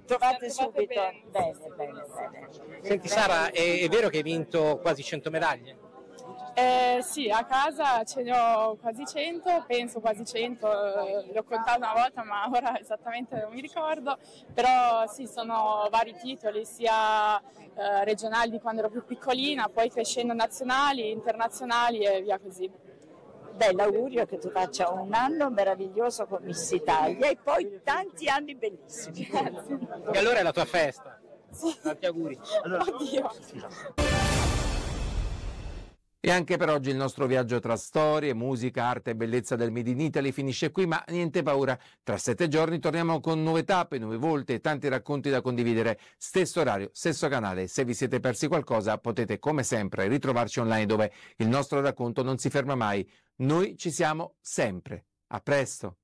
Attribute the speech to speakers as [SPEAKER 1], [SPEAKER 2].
[SPEAKER 1] trovate subito.
[SPEAKER 2] bene.
[SPEAKER 1] Bene.
[SPEAKER 3] Senti Sara, è vero che hai vinto quasi 100 medaglie?
[SPEAKER 2] Sì, a casa ce ne ho quasi 100, penso quasi 100, le ho contate una volta ma ora esattamente non mi ricordo, però sì, sono vari titoli, sia regionali di quando ero più piccolina, poi crescendo nazionali, internazionali e via così.
[SPEAKER 1] Beh, l'augurio è che tu faccia un anno meraviglioso con Miss Italia e poi tanti anni bellissimi.
[SPEAKER 2] Grazie.
[SPEAKER 3] E allora è la tua festa.
[SPEAKER 2] Sì.
[SPEAKER 3] Tanti auguri. Allora,
[SPEAKER 2] Oddio.
[SPEAKER 4] E anche per oggi il nostro viaggio tra storie, musica, arte e bellezza del Made in Italy finisce qui, ma niente paura. Tra 7 giorni torniamo con nuove tappe, nuove volte e tanti racconti da condividere. Stesso orario, stesso canale. Se vi siete persi qualcosa potete come sempre ritrovarci online dove il nostro racconto non si ferma mai. Noi ci siamo sempre. A presto!